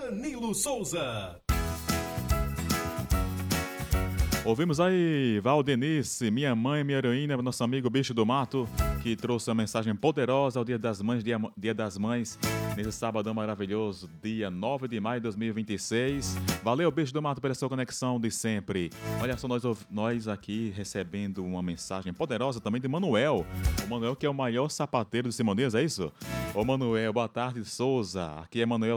Danilo Souza. Ouvimos aí Valdenice, Minha Mãe, Minha Heroína, nosso amigo Bicho do Mato, que trouxe uma mensagem poderosa ao Dia das Mães, Dia das Mães, nesse sábado maravilhoso, dia 9 de maio de 2026. Valeu, Bicho do Mato, pela sua conexão de sempre. Olha só, nós aqui recebendo uma mensagem poderosa também de Manuel. O Manuel que é o maior sapateiro de Simonês, é isso? Ô Manuel, boa tarde, Souza. Aqui é Manuel